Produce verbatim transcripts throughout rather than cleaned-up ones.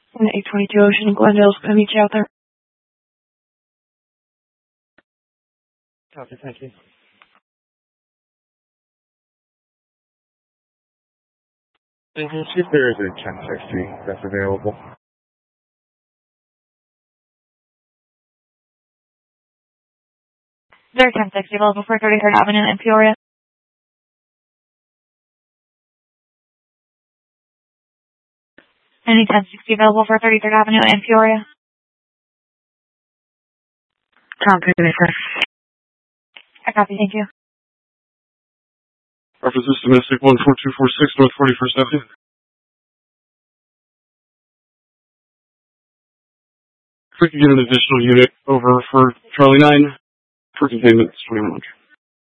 And eight twenty-two Ocean, Glendale's going to meet you out there. Copy, thank you. And can you see if there is a ten sixty that's available? There are ten sixty available for thirty-third Avenue in Peoria. Any ten sixty available for thirty-third Avenue in Peoria. Tom, take it first. I copy, thank you. Reference is domestic one four two four six North forty-first Avenue. If we could get an additional unit over for Charlie nine for containment, it's twenty-one hundred.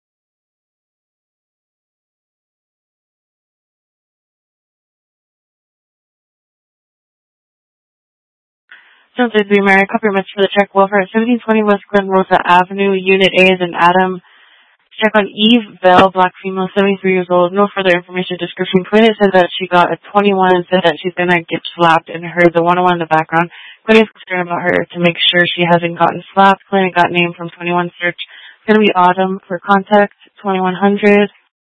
Sounds like we Mary. Compliments for the check. Welfare at seventeen twenty West Glen Rosa Avenue. Unit A is an Adam. Check on Eve Bell, black female, seventy-three years old. No further information. Description. Clinic said that she got a twenty-one and said that she's going to get slapped and heard the one oh one in the background. Clinic is concerned about her to make sure she hasn't gotten slapped. Clinic got named from twenty-one search. It's going to be Autumn for contact, twenty-one hundred.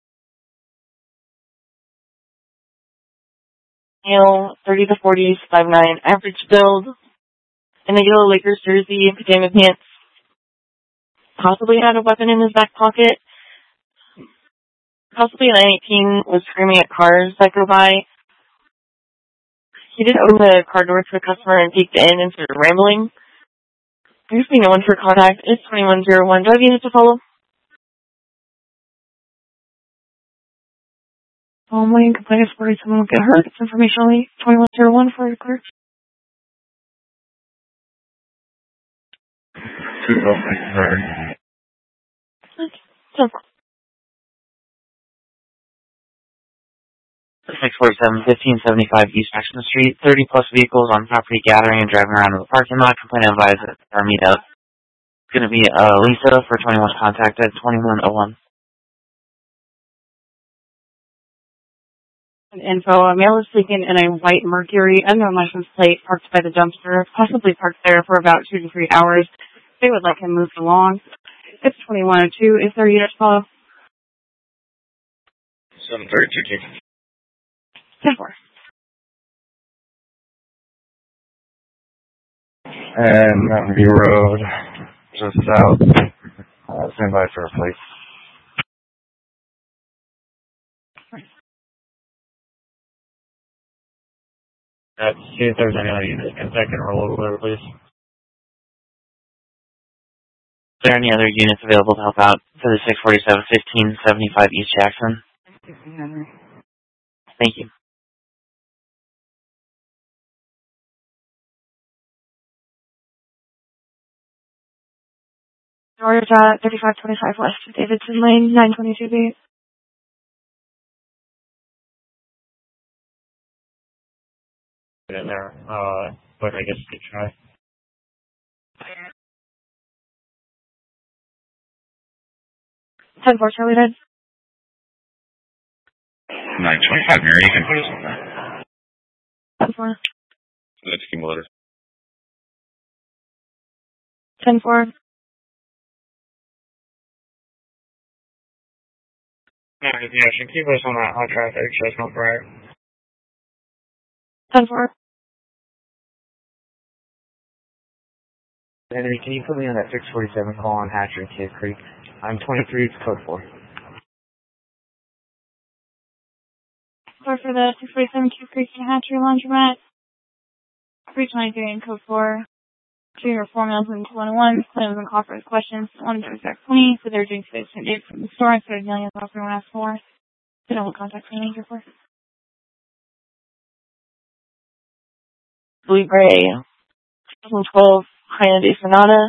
Male, thirty to forty, five nine, average build. In a yellow Lakers jersey and pajama pants. Possibly had a weapon in his back pocket. Possibly an eighteen was screaming at cars that go by. He did open the car door to a customer and peeked in and started rambling. There's no one for contact. It's twenty-one oh one. Do I have units to follow? Oh, my complaint is worried someone will get hurt. It's information only. twenty-one oh one for the clerk. Thank you very much. So, six forty-seven, fifteen seventy-five East Jackson Street. thirty plus vehicles on property gathering and driving around in the parking lot. Complaint advised at our meetup. It's going to be uh, Lisa for twenty-one contact at twenty-one oh one. Info, a male is sleeping in a white Mercury unknown license plate parked by the dumpster, possibly parked there for about two to three hours. They would like him moved along. It's twenty-one oh two. Is there a unit to follow? seven thirty-two. ten four. And Mountain View Road, just south. Uh, stand by for a plate. Let's see if there's any other units. Can I can roll over, please? Is there any other units available to help out for the six forty-seven, fifteen seventy-five East Jackson? Thank you. Georgia, thirty-five twenty-five West Davidson Lane, nine twenty-two B. In there, uh, but I guess you could try. ten four, Charlie Dead. nine twenty-five, Mary, you can put us on that. ten four. That's cumulative. ten four. No, yeah, she can keep us on that hot traffic, just not right. ten four. Henry, can you put me on that six forty-seven call on Hatcher and Cave Creek? I'm twenty-three, it's code four. Sorry for the six forty-seven Cave Creek and Hatchery Laundromat. three twenty-three in code four. Junior four meals and two one oh one. Claims and call for his questions. one to exact twenty. So they're doing space and date from the store. I started yelling at everyone asked for. They don't contact me manager for. Blue Gray, twenty twelve Hyundai Sonata.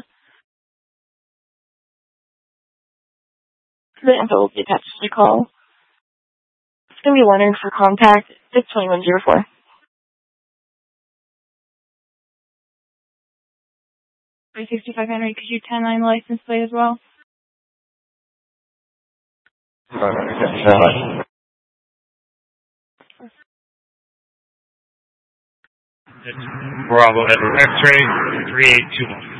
The info will be attached to the call. It's going to be Leonard for contact. It's twenty-one oh four. three sixty-five Henry, could you ten nine license plate as well? It's Bravo X-ray three eight two one.